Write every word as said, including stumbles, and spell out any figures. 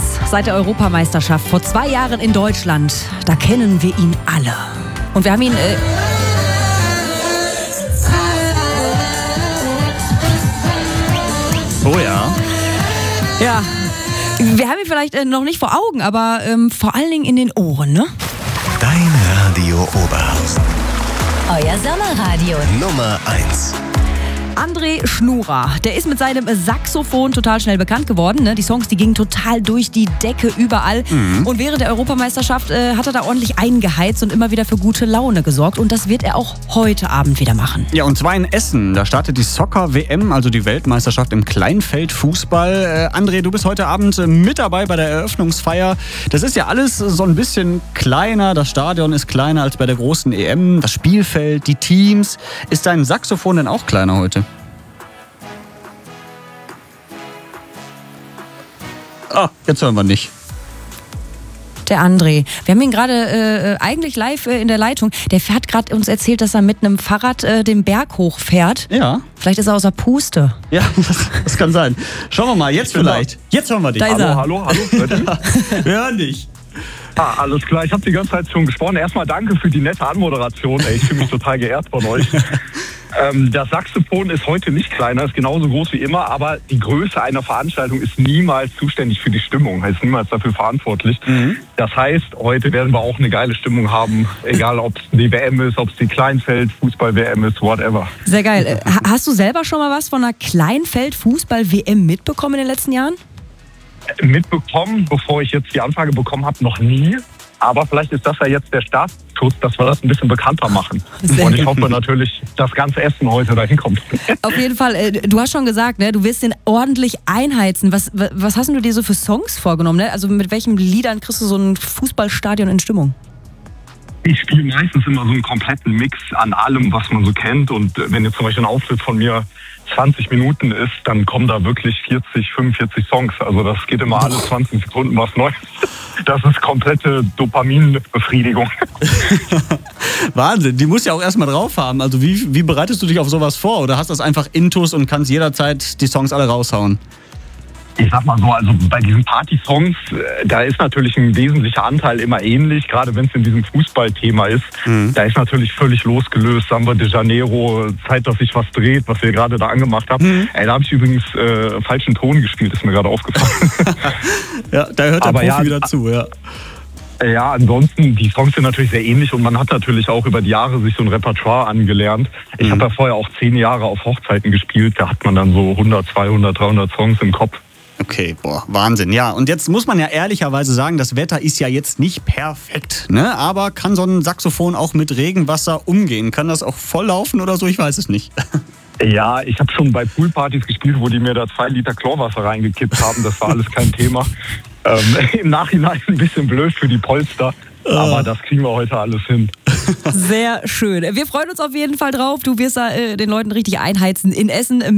seit der Europameisterschaft vor zwei Jahren in Deutschland. Da kennen wir ihn alle. Und wir haben ihn... Äh oh ja. Ja, wir haben ihn vielleicht äh, noch nicht vor Augen, aber ähm, vor allen Dingen in den Ohren, ne? Dein Radio Oberhausen. Euer Sommerradio. Nummer eins. André Schnurer, der ist mit seinem Saxophon total schnell bekannt geworden. Ne? Die Songs, die gingen total durch die Decke überall. Mhm. Und während der Europameisterschaft äh, hat er da ordentlich eingeheizt und immer wieder für gute Laune gesorgt. Und das wird er auch heute Abend wieder machen. Ja, und zwar in Essen. Da startet die Soccer-W M, also die Weltmeisterschaft im Kleinfeldfußball. Äh, André, du bist heute Abend äh, mit dabei bei der Eröffnungsfeier. Das ist ja alles so ein bisschen kleiner. Das Stadion ist kleiner als bei der großen E M. Das Spielfeld, die Teams. Ist dein Saxophon denn auch kleiner heute? Ah, jetzt hören wir nicht. Der André. Wir haben ihn gerade äh, eigentlich live äh, in der Leitung. Der hat gerade uns erzählt, dass er mit einem Fahrrad äh, den Berg hochfährt. Ja. Vielleicht ist er außer Puste. Ja, das, das kann sein. Schauen wir mal, jetzt vielleicht. Jetzt hören wir dich. Da ist er. Hallo, hallo, hallo. Wir hören dich. Ah, alles klar, ich habe die ganze Zeit schon gesprochen. Erstmal danke für die nette Anmoderation. Ey, ich fühle mich total geehrt von euch. Ähm, das Saxophon ist heute nicht kleiner, ist genauso groß wie immer, aber die Größe einer Veranstaltung ist niemals zuständig für die Stimmung, ist niemals dafür verantwortlich. Mhm. Das heißt, heute werden wir auch eine geile Stimmung haben, egal ob es die W M ist, ob es die Kleinfeld, Fußball-W M ist, whatever. Sehr geil. Hast du selber schon mal was von einer Kleinfeld-Fußball-W M mitbekommen in den letzten Jahren? Mitbekommen, bevor ich jetzt die Anfrage bekommen habe, noch nie. Aber vielleicht ist das ja jetzt der Startschuss, dass wir das ein bisschen bekannter machen. Sehr Und ich hoffe natürlich, dass ganz Essen heute dahin kommt. Auf jeden Fall. Du hast schon gesagt, ne, du wirst den ordentlich einheizen. Was, was hast du dir so für Songs vorgenommen? Ne? Also mit welchen Liedern kriegst du so ein Fußballstadion in Stimmung? Ich spiele meistens immer so einen kompletten Mix an allem, was man so kennt. Und wenn jetzt zum Beispiel ein Auftritt von mir zwanzig Minuten ist, dann kommen da wirklich vierzig, fünfundvierzig Songs. Also das geht immer alle zwanzig Sekunden was Neues. Das ist komplette Dopaminbefriedigung. Wahnsinn, die musst du ja auch erstmal drauf haben. Also wie, wie bereitest du dich auf sowas vor? Oder hast du das einfach intus und kannst jederzeit die Songs alle raushauen? Ich sag mal so, also bei diesen Party-Songs, da ist natürlich ein wesentlicher Anteil immer ähnlich, gerade wenn es in diesem Fußballthema ist. Mhm. Da ist natürlich völlig losgelöst. Samba de Janeiro, Zeit, dass sich was dreht, was wir gerade da angemacht haben. Mhm. Ey, da habe ich übrigens äh, falschen Ton gespielt, ist mir gerade aufgefallen. Ja, da hört der Aber Profi ja, wieder zu, ja. Ja, ansonsten, die Songs sind natürlich sehr ähnlich und man hat natürlich auch über die Jahre sich so ein Repertoire angelernt. Ich mhm. habe ja vorher auch zehn Jahre auf Hochzeiten gespielt, da hat man dann so hundert, zweihundert, dreihundert Songs im Kopf. Okay, boah, Wahnsinn. Ja, und jetzt muss man ja ehrlicherweise sagen, das Wetter ist ja jetzt nicht perfekt, ne? Aber kann so ein Saxophon auch mit Regenwasser umgehen? Kann das auch voll laufen oder so? Ich weiß es nicht. Ja, ich habe schon bei Poolpartys gespielt, wo die mir da zwei Liter Chlorwasser reingekippt haben. Das war alles kein Thema. Ähm, Im Nachhinein ein bisschen blöd für die Polster. Aber das kriegen wir heute alles hin. Sehr schön. Wir freuen uns auf jeden Fall drauf. Du wirst da äh, den Leuten richtig einheizen in Essen.